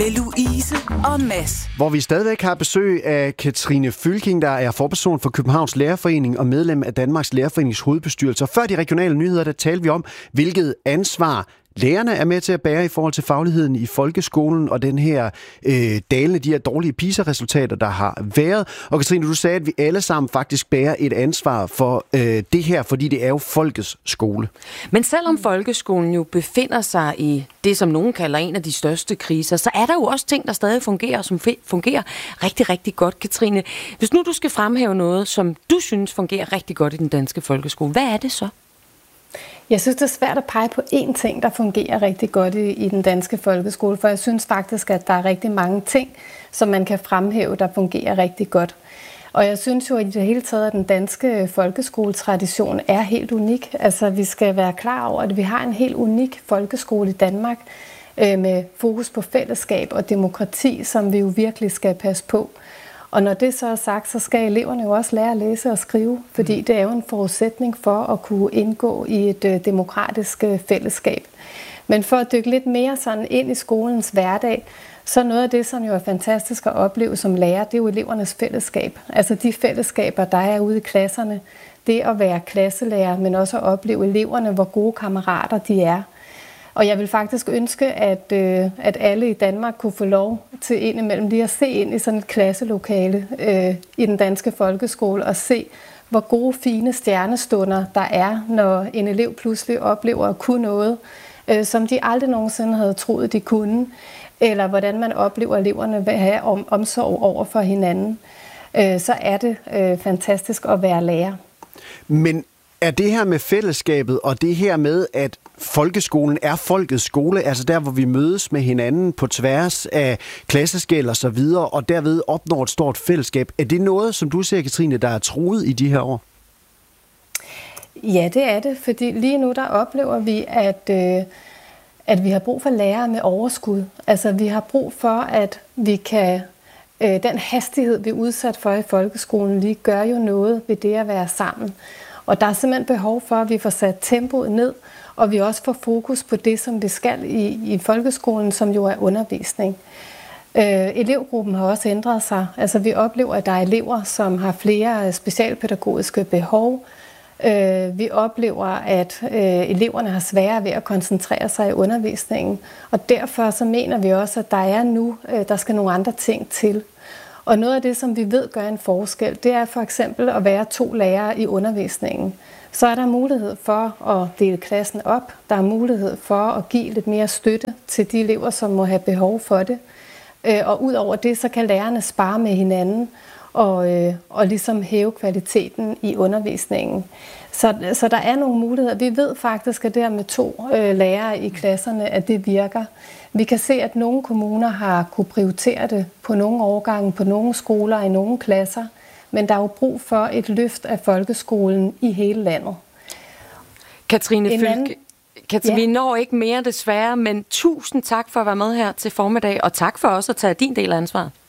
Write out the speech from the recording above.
Louise og Mads. Hvor vi stadigvæk har besøg af Katrine Fylking, der er forperson for Københavns Lærerforening og medlem af Danmarks Lærerforenings hovedbestyrelse. Før de regionale nyheder, der talte vi om, hvilket ansvar lærerne er med til at bære i forhold til fagligheden i folkeskolen og den her dalende, de her dårlige PISA-resultater, der har været. Og Katrine, du sagde, at vi alle sammen faktisk bærer et ansvar for det her, fordi det er jo folkets skole. Men selvom folkeskolen jo befinder sig i det, som nogen kalder en af de største kriser, så er der jo også ting, der stadig fungerer, som fungerer rigtig, rigtig godt. Katrine, hvis nu du skal fremhæve noget, som du synes fungerer rigtig godt i den danske folkeskole, hvad er det så? Jeg synes, det er svært at pege på én ting, der fungerer rigtig godt i den danske folkeskole, for jeg synes faktisk, at der er rigtig mange ting, som man kan fremhæve, der fungerer rigtig godt. Og jeg synes jo i det hele taget, at den danske folkeskoletradition er helt unik. Altså, vi skal være klar over, at vi har en helt unik folkeskole i Danmark med fokus på fællesskab og demokrati, som vi jo virkelig skal passe på. Og når det så er sagt, så skal eleverne jo også lære at læse og skrive, fordi det er jo en forudsætning for at kunne indgå i et demokratisk fællesskab. Men for at dykke lidt mere sådan ind i skolens hverdag, så noget af det, som jo er fantastisk at opleve som lærer, det er jo elevernes fællesskab. Altså de fællesskaber, der er ude i klasserne. Det at være klasselærer, men også at opleve eleverne, hvor gode kammerater de er. Og jeg vil faktisk ønske, at alle i Danmark kunne få lov til indimellem lige at se ind i sådan et klasselokale i den danske folkeskole og se, hvor gode, fine stjernestunder der er, når en elev pludselig oplever at kunne noget, som de aldrig nogensinde havde troet, de kunne, eller hvordan man oplever, at eleverne vil have omsorg over for hinanden. Så er det fantastisk at være lærer. Men er det her med fællesskabet og det her med, at folkeskolen er folkets skole, altså der, hvor vi mødes med hinanden på tværs af klasseskel og så videre, og derved opnår et stort fællesskab, er det noget, som du ser, Katrine, der er truet i de her år? Ja, det er det, fordi lige nu der oplever vi, at vi har brug for lærere med overskud. Altså vi har brug for, at vi kan den hastighed, vi er udsat for i folkeskolen, lige gør jo noget ved det at være sammen. Og der er simpelthen behov for, at vi får sat tempoet ned, og vi også får fokus på det, som vi skal i folkeskolen, som jo er undervisning. Elevgruppen har også ændret sig. Altså vi oplever, at der er elever, som har flere specialpædagogiske behov. Vi oplever, at eleverne har sværere ved at koncentrere sig i undervisningen. Og derfor så mener vi også, at der skal nogle andre ting til. Og noget af det, som vi ved gør en forskel, det er for eksempel at være 2 lærere i undervisningen. Så er der mulighed for at dele klassen op. Der er mulighed for at give lidt mere støtte til de elever, som må have behov for det. Og ud over det, så kan lærerne spare med hinanden og ligesom hæve kvaliteten i undervisningen. Så der er nogle muligheder. Vi ved faktisk, at det her med 2 lærere i klasserne, at det virker. Vi kan se, at nogle kommuner har kunne prioritere det på nogle årgange, på nogle skoler og i nogle klasser. Men der er jo brug for et løft af folkeskolen i hele landet. Katrine Fylking, vi når ikke mere desværre, men tusind tak for at være med her til formiddag, og tak for også at tage din del af ansvaret.